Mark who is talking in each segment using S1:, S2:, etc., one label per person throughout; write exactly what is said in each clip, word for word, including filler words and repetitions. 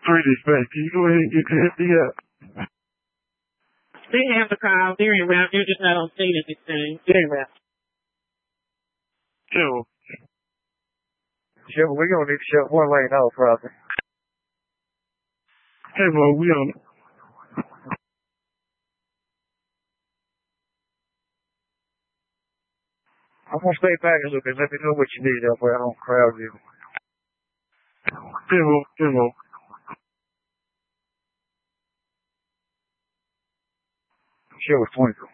S1: Three dispatch, can you go ahead and get the F D up?
S2: They have the call. They're in route. They're just not on scene at this time. They're in route.
S1: Sure.
S3: Sure, we're gonna need to shut one lane off, probably.
S1: Hey, bro, we on it.
S3: I'm gonna stay back a little bit. Let me know what you need up there. I don't crowd you.
S1: Hey, bro, hey, bro.
S3: Sure, it's twenty-two.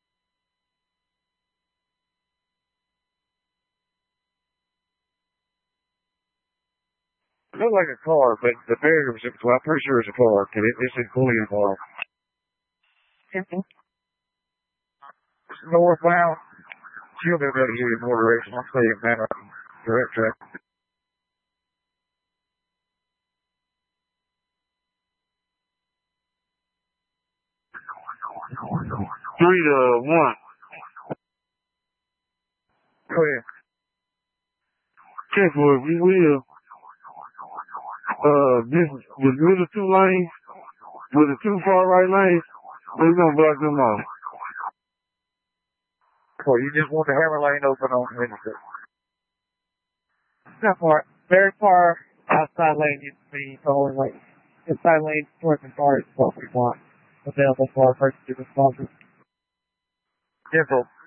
S3: It looked like a car, but the barrier was, well, I'm pretty sure it's a car, because it, it's fully involved.
S2: Simple.
S3: Northbound. She'll be able to give you more direction. I'll say it, man. Direct track.
S1: Three to one.
S3: Go ahead.
S1: Okay, boy, we will. Uh, this was middle two lanes, with the two far right lanes, we're gonna block them off.
S3: Well, you just want the hammer lane open on Wednesday.
S2: Not far. Very far outside lane needs to be totally like inside lane towards the far is what we want. Available for our first two responses.
S3: Info.